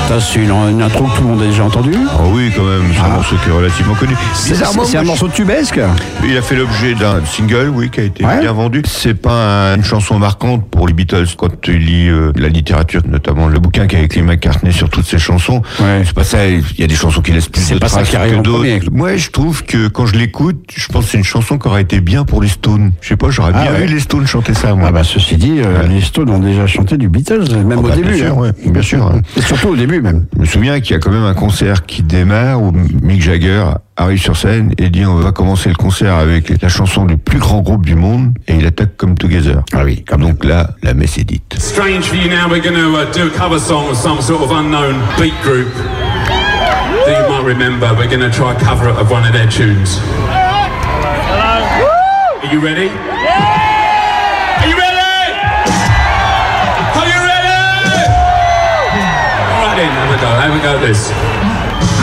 Fantas, c'est une intro que tout le monde a déjà entendue. Ah oui, quand même, c'est un morceau qui est relativement connu. Bizarrement, c'est un morceau tubesque. Il a fait l'objet d'un single, oui, qui a été bien vendu. C'est pas une chanson marquante pour les Beatles. Quand tu lis la littérature, notamment le bouquin qu'a écrit McCartney sur toutes ces chansons, c'est pas ça. Il y a des chansons qui laissent plus de traces que d'autres. Moi, je trouve que quand je l'écoute, je pense que c'est une chanson qui aurait été bien pour les Stones. Je sais pas, j'aurais bien vu les Stones chanter ça, moi. Ceci dit, les Stones ont déjà chanté du Beatles, même au début. Bien sûr. Et surtout au début, même. Je me souviens qu'il y a quand même un concert qui démarre où Mick Jagger arrive sur scène et dit on va commencer le concert avec la chanson du plus grand groupe du monde et il attaque Come Together. Ah oui, donc là, la messe est dite. Strange for you now, we're going to do a cover song of some sort of unknown beat group that you might remember. We're going to try a cover of one of their tunes. Are you ready? Are you ready? Are you ready? All right then, have a go at this.